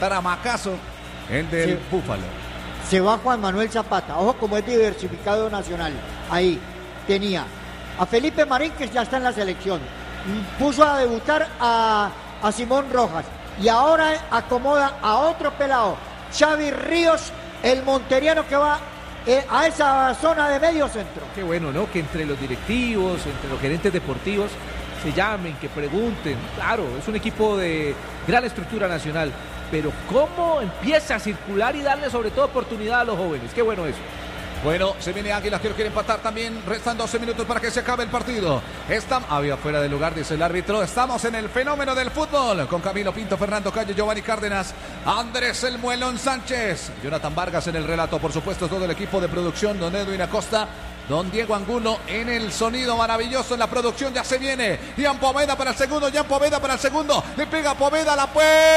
tramacazo el del Búfalo. Se va Juan Manuel Zapata. Ojo como es diversificado Nacional. Ahí tenía a Felipe Marín, que ya está en la selección. Puso a debutar a Simón Rojas. Y ahora acomoda a otro pelado, Xavi Ríos, el monteriano que va a esa zona de medio centro. Qué bueno, ¿no? Que entre los directivos, entre los gerentes deportivos, se llamen, que pregunten. Claro, es un equipo de gran estructura nacional, pero ¿cómo empieza a circular y darle sobre todo oportunidad a los jóvenes? Qué bueno eso. Bueno, se viene Águilas que lo quiere empatar también. Restan 12 minutos para que se acabe el partido. Había fuera de lugar, dice el árbitro. Estamos en el fenómeno del fútbol. Con Camilo Pinto, Fernando Calle, Giovanni Cárdenas, Andrés El Muelón Sánchez, Jonathan Vargas en el relato. Por supuesto, todo el equipo de producción. Don Edwin Acosta, don Diego Angulo en el sonido maravilloso en la producción. Ya se viene. Ian Poveda para el segundo. Ian Poveda para el segundo. Le pega Poveda a la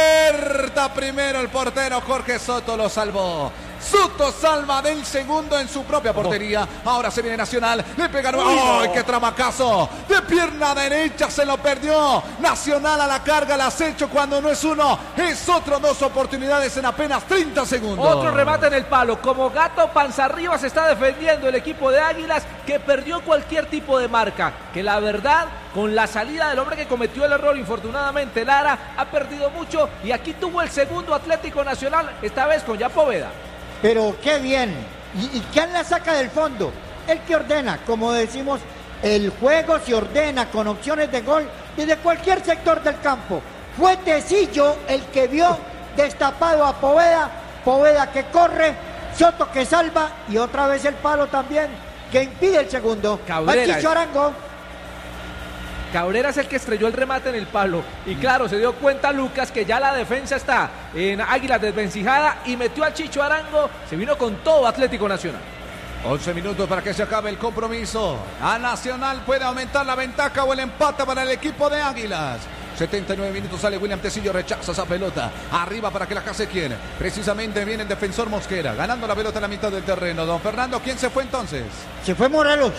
puerta. Primero el portero Jorge Soto lo salvó. Soto salva del segundo en su propia portería. Ahora se viene Nacional. Le pega. ¡Ay, qué tramacazo! De pierna derecha se lo perdió. Nacional a la carga, el acecho cuando no es uno, es otro. Dos oportunidades en apenas 30 segundos. Otro remate en el palo. Como gato panza arriba se está defendiendo el equipo de Águilas, que perdió cualquier tipo de marca. Que la verdad, con la salida del hombre que cometió el error, infortunadamente Lara, ha perdido mucho. Y aquí tuvo el segundo Atlético Nacional, esta vez con Ian Poveda. Pero qué bien. ¿Y quién la saca del fondo? El que ordena, como decimos, el juego se ordena con opciones de gol desde cualquier sector del campo. Fue Tecillo el que vio destapado a Poveda. Poveda que corre, Soto que salva y otra vez el palo también que impide el segundo. Cabrera. Arango. Cabrera es el que estrelló el remate en el palo. Y claro, se dio cuenta Lucas que ya la defensa está en Águilas desvencijada y metió al Chicho Arango. Se vino con todo Atlético Nacional. 11 minutos para que se acabe el compromiso. A Nacional puede aumentar la ventaja o el empate para el equipo de Águilas. 79 minutos, sale William Tecillo, rechaza esa pelota. Arriba para que la case quien. Precisamente viene el defensor Mosquera, ganando la pelota en la mitad del terreno. Don Fernando, ¿quién se fue entonces? Se fue Morelos.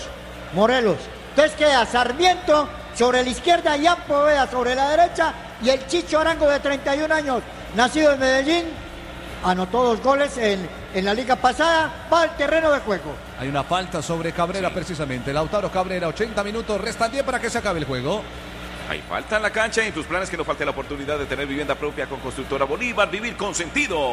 Entonces queda Sarmiento sobre la izquierda, Ian Poveda sobre la derecha y el Chicho Arango de 31 años, nacido en Medellín, anotó 2 goles en la liga pasada, va al terreno de juego. Hay una falta sobre Cabrera precisamente, Lautaro Cabrera, 80 minutos, restan 10 para que se acabe el juego. Hay falta en la cancha y en tus planes que no falte la oportunidad de tener vivienda propia con Constructora Bolívar, vivir con sentido.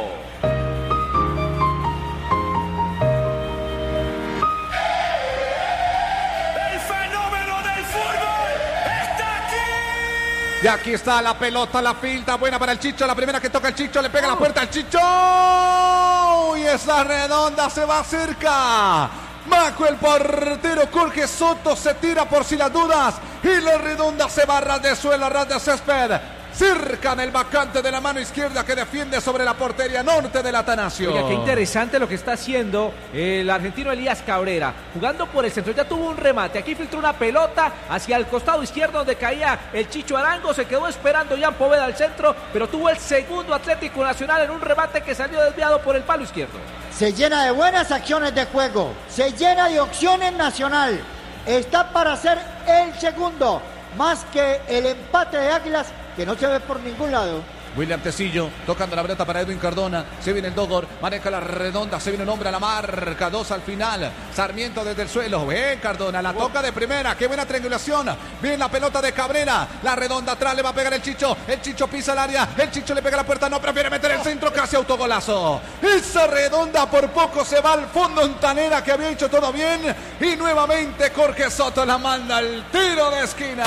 Y aquí está la pelota, la filtra, buena para el Chicho, la primera que toca el Chicho, le pega la puerta al Chicho. Y esa redonda se va cerca. Bajo el portero Jorge Soto se tira por si las dudas. Y la redonda se va a ras de suelo, a ras de césped. Cerca del vacante de la mano izquierda que defiende sobre la portería norte del Atanasio. Oiga, qué interesante lo que está haciendo el argentino Elías Cabrera, jugando por el centro. Ya tuvo un remate, aquí filtró una pelota hacia el costado izquierdo donde caía el Chicho Arango. Se quedó esperando Ian Poveda al centro, pero tuvo el segundo Atlético Nacional en un remate que salió desviado por el palo izquierdo. Se llena de buenas acciones de juego, se llena de opciones Nacional. Está para hacer el segundo, más que el empate de Águilas, que no se ve por ningún lado. William Tecillo tocando la pelota para Edwin Cardona. Se viene el Dogor, maneja la redonda. Se viene un hombre a la marca, 2 al final. Sarmiento desde el suelo. Bien, Cardona, la toca de primera. Qué buena triangulación. Bien la pelota de Cabrera. La redonda atrás le va a pegar el Chicho. El Chicho pisa el área. El Chicho le pega la puerta. No, prefiere meter el centro. Casi autogolazo. Esa redonda por poco se va al fondo en Tanera, que había hecho todo bien. Y nuevamente Jorge Soto la manda al tiro de esquina.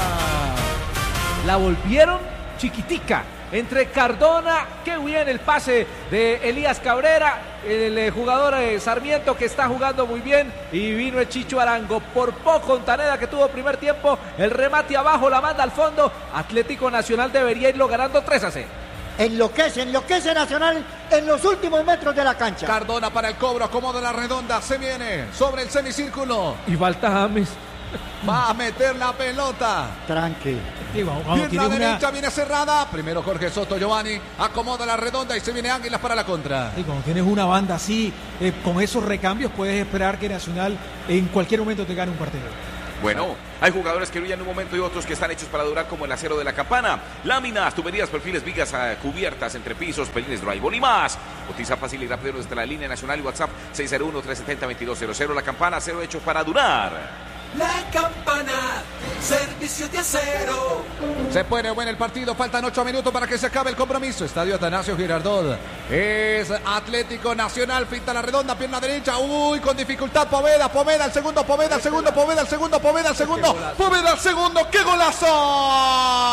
La volvieron chiquitica entre Cardona, qué bien el pase de Elías Cabrera, el jugador Sarmiento que está jugando muy bien, y vino el Chicho Arango, por poco Ontaneda que tuvo primer tiempo, el remate abajo, la manda al fondo. Atlético Nacional debería irlo ganando 3-0. Enloquece Nacional en los últimos metros de la cancha. Cardona para el cobro, acomoda la redonda, se viene sobre el semicírculo. Y falta James. Va a meter la pelota. Tranqui. Pierna derecha viene cerrada. Primero Jorge Soto, Giovanni. Acomoda la redonda y se viene Águilas para la contra. Y cuando tienes una banda así, con esos recambios, puedes esperar que Nacional en cualquier momento te gane un partido. Bueno, hay jugadores que brillan en un momento y otros que están hechos para durar, como el acero de la campana. Láminas, tuberías, perfiles, vigas cubiertas, entrepisos, pelines, drywall y más. Cotiza fácil y rápido desde la línea nacional y WhatsApp 601-370-2200. La Campana, acero hecho para durar. La Campana, servicio de acero. Se pone bueno el partido, faltan 8 minutos para que se acabe el compromiso. Estadio Atanasio Girardot. Es Atlético Nacional, finta la redonda, pierna derecha. Uy, con dificultad Poveda, el segundo, Poveda, el segundo, Poveda, el segundo, Poveda, el segundo. Poveda el segundo, ¡qué golazo!